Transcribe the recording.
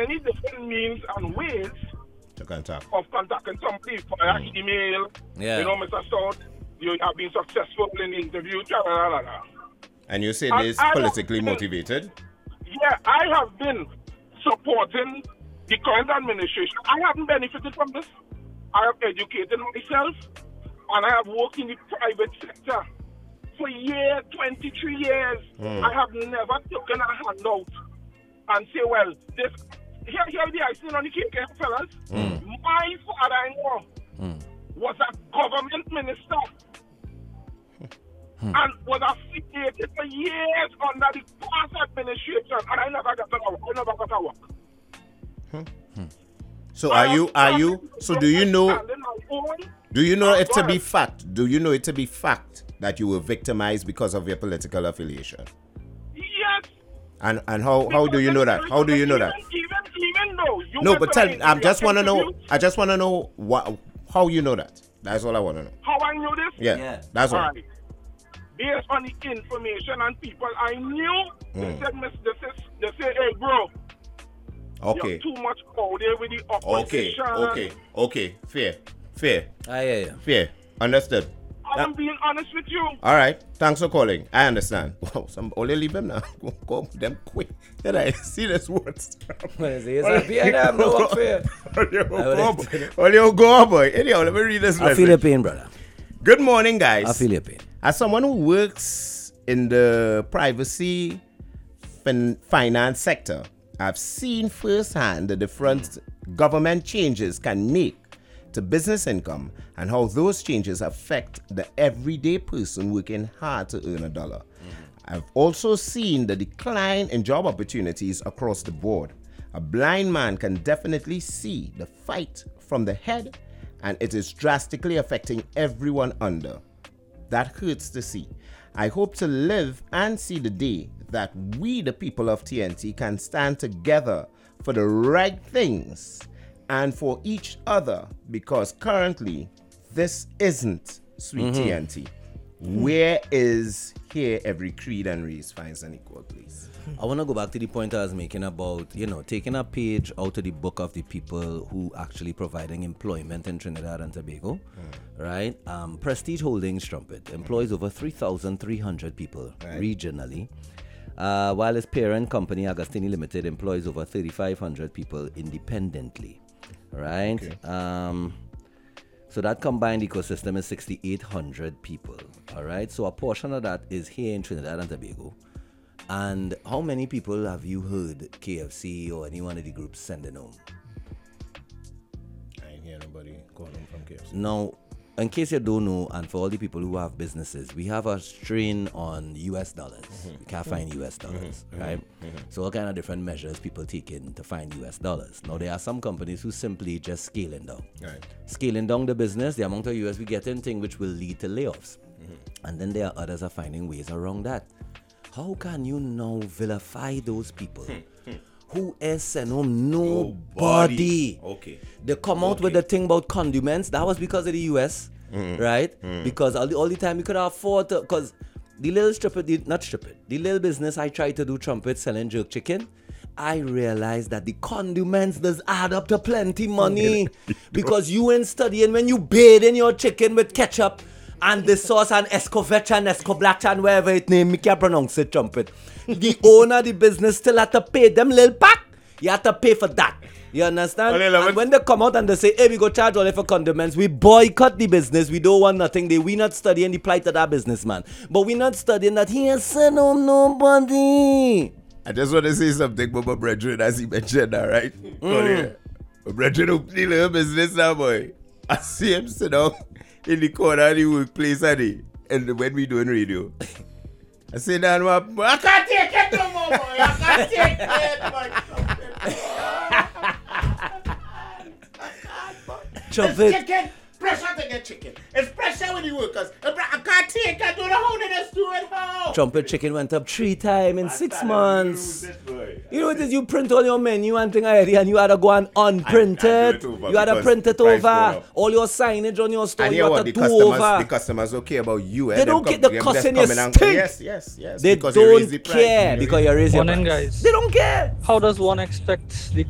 many different means and ways to contact. of contacting somebody via email. Yeah. You know, Mr. Stout, you have been successful in the interview. And you say And this I have politically been- motivated? Yeah, I have been supporting the current administration. I haven't benefited from this. I have educated myself, and I have worked in the private sector for 23 years. I have never taken a handout and say, well, this here the icing on the cake, fellas. My father-in-law was a government minister and was affiliated for years under the past administration, and I never got a work. So so do you know it to be fact? Do you know it to be fact that you were victimized because of your political affiliation? Yes. And how do you know that? How do you know that? Even though you No, went but for tell an me, I just want to know. interview, I just want to know how you know that. That's all I want to know. how I knew this. Yeah. That's all. Right. Based on the information and people I knew, they said, they say, hey, bro, Okay. you're too much out there with the opposition. Okay. Fair. I hear you. Fair. Understood. I'm being honest with you. All right. Thanks for calling. I understand. Wow, only leave them now. Go them quick. Then I see this words. What is it? It's a PNM, no work for you. Only go, boy. Anyhow, let me read this I message. feel your pain, brother. Good morning, guys. I feel your pain. As someone who works in the privacy finance sector, I've seen firsthand the difference government changes can make to business income and how those changes affect the everyday person working hard to earn a dollar. I've also seen the decline in job opportunities across the board. A blind man can definitely see the fight from the head, and it is drastically affecting everyone under. That hurts to see. I hope to live and see the day that we, the people of TNT, can stand together for the right things and for each other, because currently this isn't sweet TNT. Where is here every creed and race finds an equal place? I want to go back to the point I was making about, taking a page out of the book of the people who actually providing employment in Trinidad and Tobago, right? Prestige Holdings Trumpet employs over 3,300 people regionally, while its parent company, Agostini Limited, employs over 3,500 people independently, right? Okay. So that combined ecosystem is 6,800 people, all right? So a portion of that is here in Trinidad and Tobago. And how many people have you heard KFC or any one of the groups sending home? I ain't hear nobody calling from KFC. Now, in case you don't know, and for all the people who have businesses, we have a strain on US dollars. We can't find US dollars, right? So what kind of different measures people taking to find US dollars? Now, there are some companies who simply just scaling down. Right. Scaling down the business, the amount of US we get in, thing which will lead to layoffs. And then there are others are finding ways around that. How can you now vilify those people who is sent home nobody? Okay. They come out with the thing about condiments. That was because of the US, right? Because all the time we could afford to, because the little the little business I tried to do, Trumpet, selling jerk chicken, I realized that the condiments does add up to plenty money. Because you ain't studying when you bathe in your chicken with ketchup and the sauce and escovitch and escoblatch and whatever it name, me can't pronounce it, Trumpet. The owner of the business still have to pay them little pack. You have to pay for that. You understand? And when they come out and they say, hey, we go charge all for condiments, we boycott the business. We don't want nothing. We not studying the plight of that businessman. But we not studying that he ain't sent home nobody. I just want to say something about my brethren as he mentioned that, right? My brethren open the little business now, boy. I see him sit down in the corner of the workplace and when we doing radio. I say, Dan, I can't take it no more, boy. I can't take it, boy. Trumpet. Chicken. Pressure to get chicken. It's pressure with the workers. I can't take it. I don't know how they just do it how. Trumpet chicken went up 3 times in 6 months. You know what it is? You print on your menu and thing already, and you had to go and unprint it. You had to print it over. All your signage on your store, and you had to do over. The customers don't care about you. They don't get the cuss in your stink. Yes. They don't care because you raise your Morning, price. guys. They don't care. How does one expect the